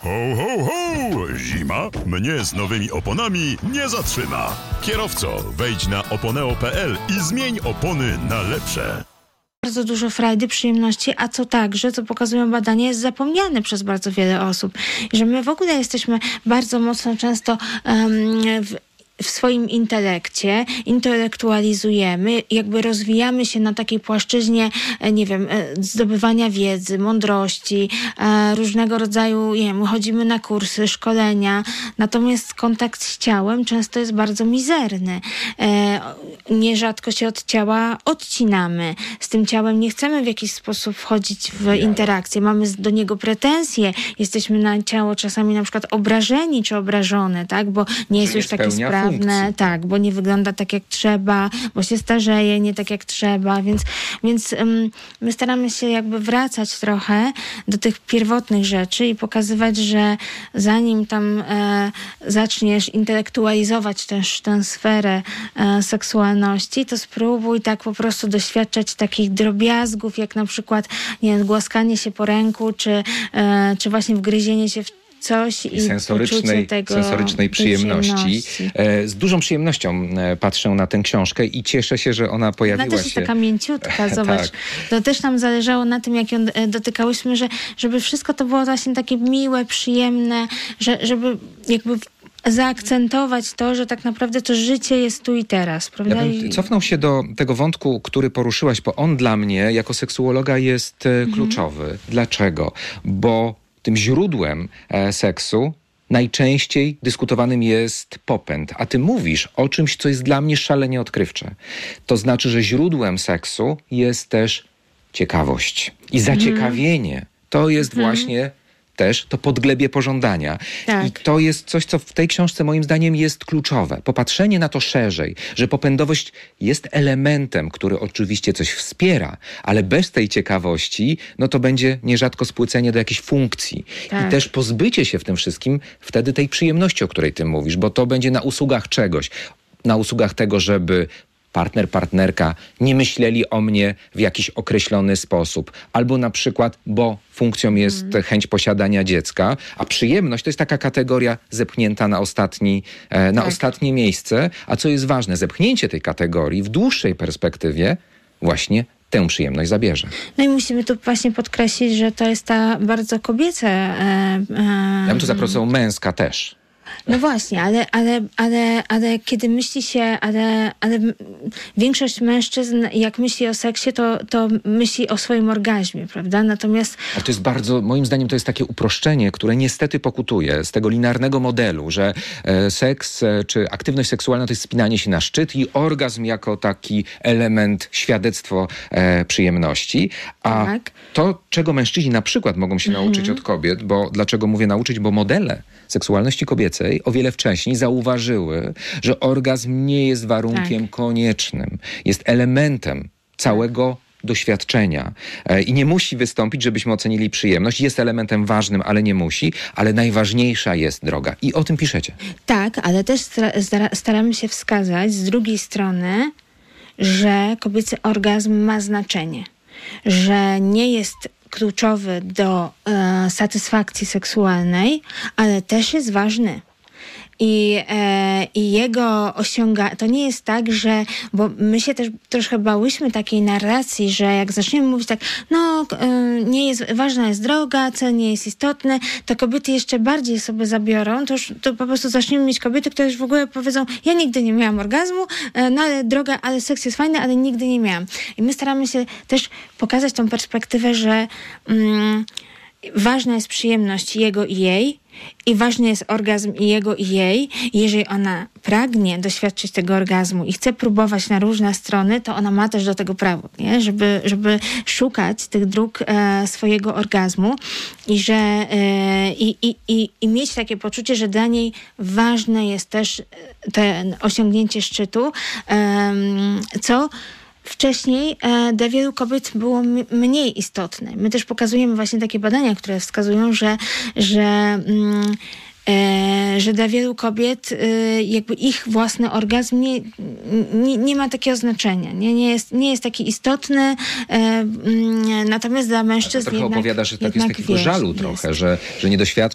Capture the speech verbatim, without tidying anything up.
Ho, ho, ho! Zima mnie z nowymi oponami nie zatrzyma. Kierowco, wejdź na oponeo kropka pe el i zmień opony na lepsze. Bardzo dużo frajdy, przyjemności, a co także, co pokazują badania, jest zapomniane przez bardzo wiele osób. Że my w ogóle jesteśmy bardzo mocno często um, w w swoim intelekcie, intelektualizujemy, jakby rozwijamy się na takiej płaszczyźnie, nie wiem, zdobywania wiedzy, mądrości, różnego rodzaju, nie wiem, chodzimy na kursy, szkolenia, natomiast kontakt z ciałem często jest bardzo mizerny. Nierzadko się od ciała odcinamy. Z tym ciałem nie chcemy w jakiś sposób wchodzić w interakcję. Mamy do niego pretensje. Jesteśmy na ciało czasami na przykład obrażeni czy obrażone, tak? Bo nie jest już takie sprawne. Tak, bo nie wygląda tak jak trzeba, bo się starzeje nie tak jak trzeba, więc, więc um, my staramy się jakby wracać trochę do tych pierwotnych rzeczy i pokazywać, że zanim tam e, zaczniesz intelektualizować też tę sferę e, seksualności, to spróbuj tak po prostu doświadczać takich drobiazgów, jak na przykład, nie wiem, głaskanie się po ręku, czy, e, czy właśnie wgryzienie się w coś i, I sensorycznej, tego, sensorycznej przyjemności. przyjemności. Z dużą przyjemnością patrzę na tę książkę i cieszę się, że ona pojawiła ona też się. jest taka mięciutka, zobacz. Tak. To też nam zależało na tym, jak ją dotykałyśmy, że, żeby wszystko to było właśnie takie miłe, przyjemne, że, żeby jakby zaakcentować to, że tak naprawdę to życie jest tu i teraz, prawda? Ja bym cofnął się do tego wątku, który poruszyłaś, bo on dla mnie jako seksuologa jest mhm. kluczowy. Dlaczego? Bo tym źródłem e, seksu najczęściej dyskutowanym jest popęd. A ty mówisz o czymś, co jest dla mnie szalenie odkrywcze. To znaczy, że źródłem seksu jest też ciekawość i zaciekawienie. Mm. To jest mm. właśnie też to podglebie pożądania. Tak. I to jest coś, co w tej książce moim zdaniem jest kluczowe. Popatrzenie na to szerzej, że popędowość jest elementem, który oczywiście coś wspiera, ale bez tej ciekawości, no to będzie nierzadko spłycenie do jakiejś funkcji. Tak. I też pozbycie się w tym wszystkim wtedy tej przyjemności, o której ty mówisz, bo to będzie na usługach czegoś. Na usługach tego, żeby partner, partnerka nie myśleli o mnie w jakiś określony sposób. Albo na przykład, bo funkcją jest mm. chęć posiadania dziecka, a przyjemność to jest taka kategoria zepchnięta na, ostatni, e, na tak. ostatnie miejsce. A co jest ważne, zepchnięcie tej kategorii w dłuższej perspektywie właśnie tę przyjemność zabierze. No i musimy tu właśnie podkreślić, że to jest ta bardzo kobieca... E, e, ja bym tu zaproponował męska też. No właśnie, ale, ale, ale, ale kiedy myśli się, ale, ale większość mężczyzn, jak myśli o seksie, to, to myśli o swoim orgazmie, prawda? Natomiast... Ale to jest bardzo, moim zdaniem to jest takie uproszczenie, które niestety pokutuje z tego linearnego modelu, że e, seks e, czy aktywność seksualna to jest spinanie się na szczyt i orgazm jako taki element, świadectwo e, przyjemności. A tak. to, czego mężczyźni na przykład mogą się mhm. nauczyć od kobiet, bo dlaczego mówię nauczyć, bo modele seksualności kobiecej o wiele wcześniej zauważyły, że orgazm nie jest warunkiem tak. koniecznym. Jest elementem całego doświadczenia. I nie musi wystąpić, żebyśmy ocenili przyjemność. Jest elementem ważnym, ale nie musi. Ale najważniejsza jest droga. I o tym piszecie. Tak, ale też staramy się wskazać z drugiej strony, że kobiecy orgazm ma znaczenie. Że nie jest kluczowy do e, satysfakcji seksualnej, ale też jest ważny. I, e, I jego osiąga... To nie jest tak, że... Bo my się też troszkę bałyśmy takiej narracji, że jak zaczniemy mówić tak, no e, nie jest, ważna jest droga, cel nie jest istotny, to kobiety jeszcze bardziej sobie zabiorą, to już to po prostu zaczniemy mieć kobiety, które już w ogóle powiedzą, ja nigdy nie miałam orgazmu, e, no ale droga, ale seks jest fajny, ale nigdy nie miałam. I my staramy się też pokazać tą perspektywę, że mm, ważna jest przyjemność jego i jej, i ważny jest orgazm i jego i jej. Jeżeli ona pragnie doświadczyć tego orgazmu i chce próbować na różne strony, to ona ma też do tego prawo, nie? Żeby, żeby szukać tych dróg e, swojego orgazmu i, że, e, i, i, i, i mieć takie poczucie, że dla niej ważne jest też ten osiągnięcie szczytu, e, co wcześniej e, dla wielu kobiet było m- mniej istotne. My też pokazujemy właśnie takie badania, które wskazują, że, że, mm, e, że dla wielu kobiet e, jakby ich własny orgazm nie, nie, nie ma takiego znaczenia. Nie, nie, jest, nie jest taki istotny, e, mm, natomiast dla mężczyzn trochę jednak, opowiada, że tak jest takiego żalu trochę, że, że nie doświadcza